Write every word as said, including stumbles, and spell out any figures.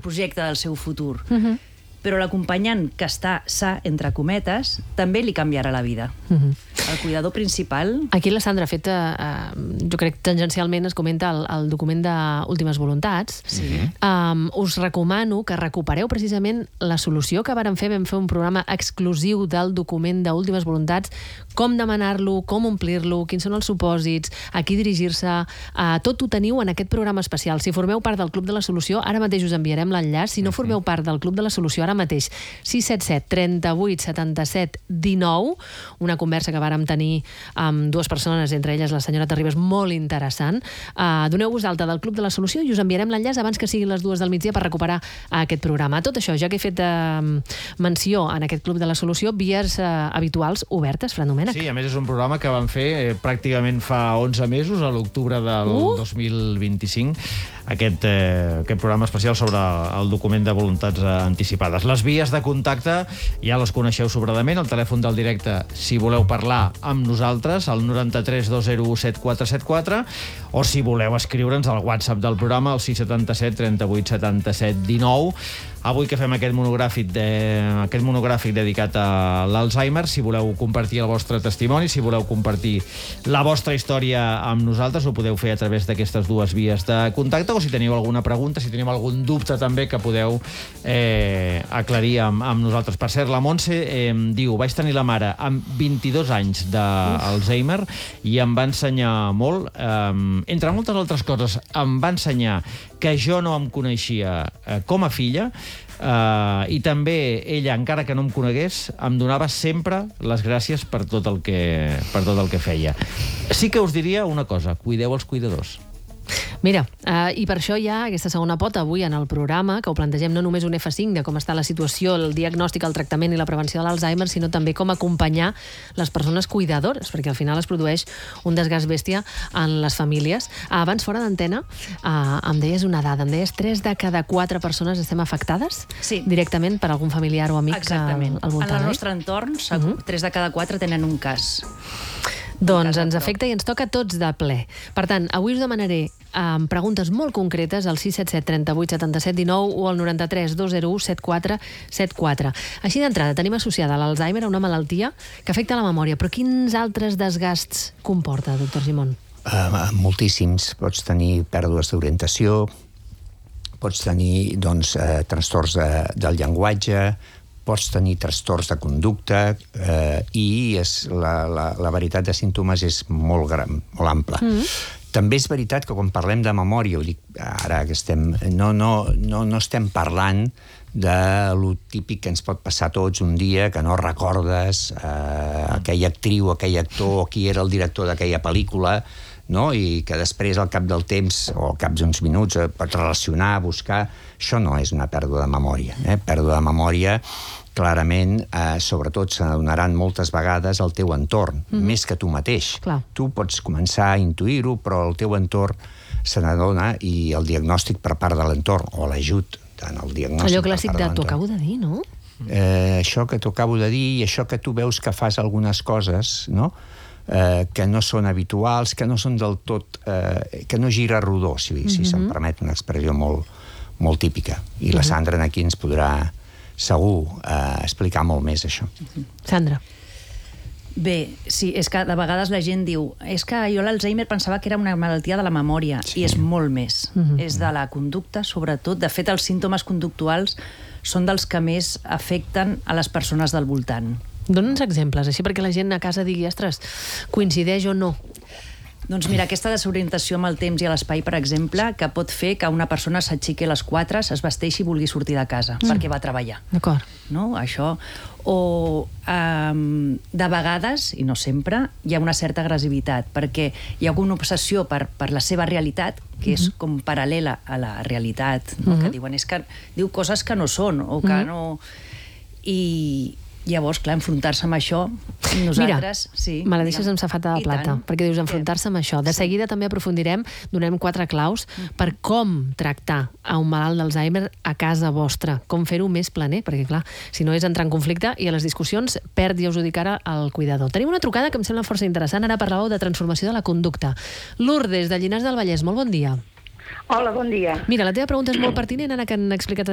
projecte del seu futur. Uh-huh. Però l'acompanyant que està sa, entre cometes, també li canviarà la vida. Uh-huh. El cuidador principal... Aquí la Sandra ha fet, eh, jo crec tangencialment es comenta el, el document d'Últimes Voluntats. Sí. Um, us recomano que recupereu precisament la solució que vàrem fer. Vam fer un programa exclusiu del document d'Últimes Voluntats, com demanar-lo, com omplir-lo, quins són els supòsits, a qui dirigir-se, uh, tot ho teniu en aquest programa especial. Si formeu part del Club de la Solució, ara mateix us enviarem l'enllaç. Si no formeu part del Club de la Solució, ara mateix, sis set set, trenta-vuit, setanta-set, dinou, una conversa que vàrem tenir amb dues persones, entre elles la senyora Terribas, molt interessant. Uh, Doneu-vos d'alta del Club de la Solució i us enviarem l'enllaç abans que siguin les dues del migdia per recuperar aquest programa. Tot això, ja que he fet uh, menció en aquest Club de la Solució, vies uh, habituals obertes, Fran Domènech. Sí, a més és un programa que vam fer eh, pràcticament fa onze mesos, a l'octubre del uh. dos mil vint-i-cinc, aquest, eh, aquest programa especial sobre el document de voluntats eh, anticipades. Les vies de contacte ja les coneixeu sobradament, el telèfon del directe si voleu parlar amb nosaltres, el noranta-tres dos zero u set quatre set quatre, o si voleu escriure'ns al WhatsApp del programa, el sis setanta-set, trenta-vuit, setanta-set, dinou. Avui que fem aquest monogràfic, de, aquest monogràfic dedicat a l'Alzheimer, si voleu compartir el vostre testimoni, si voleu compartir la vostra història amb nosaltres, ho podeu fer a través d'aquestes dues vies de contacte, o si teniu alguna pregunta, si teniu algun dubte també que podeu eh, aclarir amb, amb nosaltres. Per cert, la Montse eh, diu, vaig tenir la mare amb vint-i-dos anys d'Alzheimer i em va ensenyar molt, eh, entre moltes altres coses, em va ensenyar que jo no em coneixia eh, com a filla, Uh, i també ella, encara que no em conegués, em donava sempre les gràcies per tot el que, per tot el que feia. Sí que us diria una cosa, cuideu els cuidadors. Mira, uh, i per això hi ha aquesta segona pota avui en el programa, que ho plantegem no només un efa cinc de com està la situació, el diagnòstic, el tractament i la prevenció de l'Alzheimer, sinó també com acompanyar les persones cuidadores, perquè al final es produeix un desgast bèstia en les famílies. Uh, abans, fora d'antena, uh, em deies una dada, em deies tres de cada quatre persones estem afectades sí. directament per algun familiar o amic Exactament. al, al voltant. En el nostre entorn, segur, uh-huh. tres de cada quatre tenen un cas. Doncs ens afecta i ens toca a tots de ple. Per tant, avui us demanaré amb preguntes molt concretes al sis set set, trenta-vuit, setanta-set, dinou o al noranta-tres dos zero u set quatre set quatre. Així d'entrada, tenim associada l'Alzheimer a una malaltia que afecta la memòria, però quins altres desgasts comporta, doctor Simón? Uh, moltíssims. Pots tenir pèrdues d'orientació, pots tenir doncs, uh, trastorns de, del llenguatge, pots tenir trastorns de conducta eh, i és, la, la, la varietat de símptomes és molt gran, molt ampla. Mm. També és veritat que quan parlem de memòria, ho dic ara que estem... No, no, no, no estem parlant de lo típic que ens pot passar a tots un dia, que no recordes eh, aquella actriu, aquell actor, o qui era el director d'aquella pel·lícula, no? I que després, al cap del temps, o al cap d'uns minuts, eh, pots relacionar, buscar... Això no és una pèrdua de memòria. Eh? Pèrdua de memòria, clarament, eh, sobretot s'adonaran moltes vegades al teu entorn, mm-hmm. més que tu mateix. Clar. Tu pots començar a intuir-ho, però el teu entorn se n'adona i el diagnòstic per part de l'entorn, o l'ajut en el diagnòstic. Allò clàssic de t'ho acabo de dir, no? Eh, això que t'ho acabo de dir i això que tu veus que fas algunes coses, no?, eh, que no són habituals, que no són del tot... Eh, que no gira rodó, si, mm-hmm. si se'm permet una expressió molt, molt típica. I la Sandra aquí ens podrà, segur, eh, explicar molt més això. Sandra. Bé, sí, és que de vegades la gent diu és que jo l'Alzheimer pensava que era una malaltia de la memòria, sí. i és molt més. Mm-hmm. És de la conducta, sobretot. De fet, els símptomes conductuals són dels que més afecten a les persones del voltant. Dóna'ns exemples, així perquè la gent a casa digui, ostres, coincideix o no? Doncs mira, aquesta desorientació amb el temps i l'espai, per exemple, que pot fer que una persona s'aixequi a les quatre, es vesteixi i vulgui sortir de casa, mm. perquè va a treballar. D'acord. No? Això. O um, de vegades, i no sempre, hi ha una certa agressivitat, perquè hi ha una obsessió per, per la seva realitat, que mm-hmm. és com paral·lela a la realitat, no? Mm-hmm. Que diuen, és que diu coses que no són, o que mm-hmm. no... I... Llavors, clar, enfrontar-se amb això, nosaltres... Mira, sí, me la deixes amb safata de plata, perquè dius enfrontar-se amb això. De seguida també aprofundirem, donem quatre claus per com tractar a un malalt d'Alzheimer a casa vostra, com fer-ho més planer, perquè clar, si no és entrar en conflicte i a les discussions perd, ja us ho dic ara, el cuidador. Tenim una trucada que em sembla força interessant, ara parlàveu de transformació de la conducta. Lourdes, de Llinars del Vallès, molt bon dia. Hola, bon dia. Mira, la teva pregunta és molt pertinent, ara que han explicat